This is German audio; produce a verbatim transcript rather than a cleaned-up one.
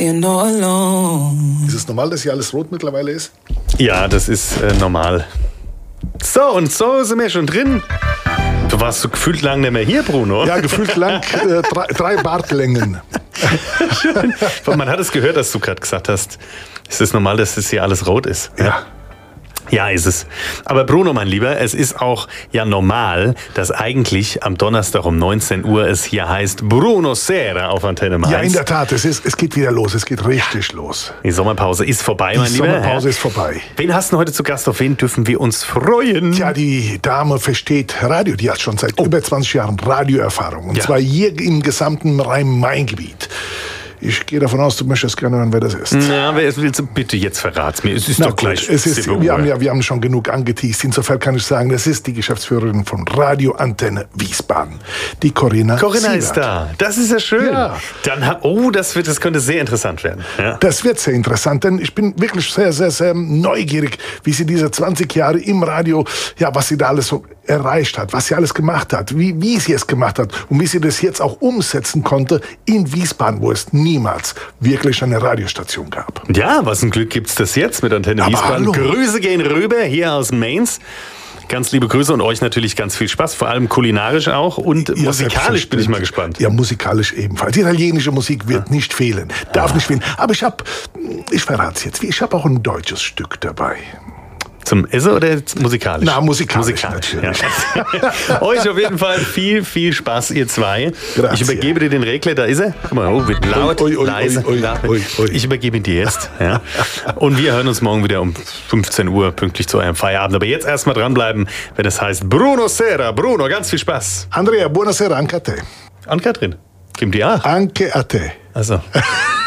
you're not alone. Ist es normal, dass hier alles rot mittlerweile ist? Ja, das ist äh, normal. So, und so sind wir schon drin. Du warst so gefühlt lang nicht mehr hier, Bruno. Ja, gefühlt lang, äh, drei, drei Bartlängen. Schön. Man hat es gehört, dass du gerade gesagt hast, es ist normal, dass das hier alles rot ist. Ja. Ja, ist es. Aber Bruno, mein Lieber, es ist auch ja normal, dass eigentlich am Donnerstag um neunzehn Uhr es hier heißt Bruno Sera auf Antenne Mainz. Ja, in der Tat, es, ist, es geht wieder los, es geht richtig los. Die Sommerpause ist vorbei, Die mein Lieber. Die Sommerpause ist vorbei. Wen hast du heute zu Gast? Auf wen dürfen wir uns freuen? Tja, die Dame versteht Radio, die hat schon seit oh. über zwanzig Jahren Radioerfahrung. Und ja. zwar hier im gesamten Rhein-Main-Gebiet. Ich gehe davon aus, du möchtest gerne hören, wer das ist. Na, wer ist, willst du bitte jetzt verrat's mir? Es ist Na doch gut, gleich. es ist, wir, haben ja, wir haben schon genug angeteased. Insofern kann ich sagen, das ist die Geschäftsführerin von Radio Antenne Wiesbaden, die Corinna Corinna Sievert. ist da. Das ist ja schön. Ja. Dann, oh, das, wird, das könnte sehr interessant werden. Ja. Das wird sehr interessant, denn ich bin wirklich sehr, sehr, sehr neugierig, wie sie diese zwanzig Jahre im Radio, ja, was sie da alles so erreicht hat, was sie alles gemacht hat, wie, wie sie es gemacht hat und wie sie das jetzt auch umsetzen konnte in Wiesbaden, wo es niemals wirklich eine Radiostation gab. Ja, was ein Glück gibt's das jetzt mit Antenne Aber Wiesbaden. hallo. Grüße gehen rüber hier aus Mainz. Ganz liebe Grüße und euch natürlich ganz viel Spaß, vor allem kulinarisch auch und Ja, musikalisch bin ich mal gespannt. Ja, musikalisch ebenfalls. Die italienische Musik wird ja. nicht fehlen, darf ah. nicht fehlen. Aber ich habe, ich verrate es jetzt, ich habe auch ein deutsches Stück dabei. Zum Essen oder musikalisch? Na, musikalisch, musikalisch natürlich. Ja. Euch auf jeden Fall viel, viel Spaß, ihr zwei. Grazie. Ich übergebe dir den Regler, da ist er. Guck mal, oh, wird laut, ui, ui, leise. ui, laut. ui, ui. Ich übergebe ihn dir jetzt. Ja. Und wir hören uns morgen wieder um fünfzehn Uhr pünktlich zu eurem Feierabend. Aber jetzt erstmal dranbleiben, wenn es heißt Bruno Sera. Bruno, ganz viel Spaß. Andrea, buonasera, anche a te. An Katrin. Kim dir auch. Anche a te. Also.